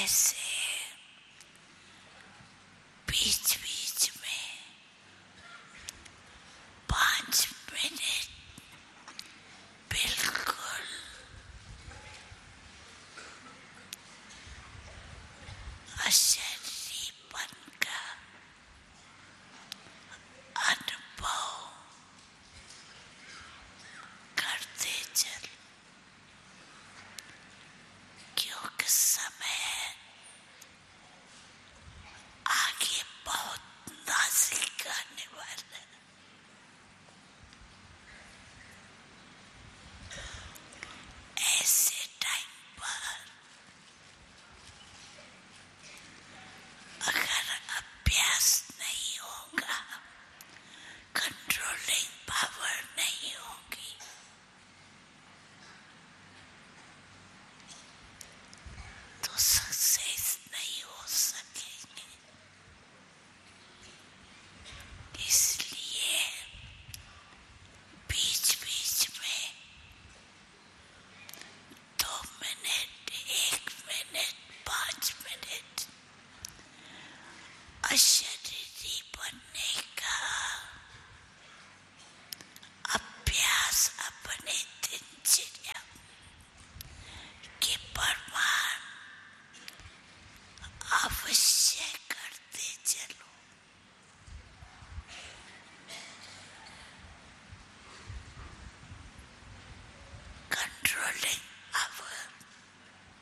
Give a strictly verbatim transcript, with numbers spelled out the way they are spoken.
ऐसे बीच बीच में पांच मिनट बिल्कुल अशरीरीपन का अनुभव करते चल, क्योंकि समय आगे बहुत नाजुक आने वाला है। ऐसे टाइम पर अगर अभ्यास नहीं होगा, कंट्रोलिंग पावर नहीं होगी, तो सक्सेस नहीं हो सकेंगे। इसलिए बीच बीच में दो मिनट, एक मिनट, पांच मिनट अशरीरी बनने का अभ्यास अपने दिनचर्या के प्रमाण आवश्यक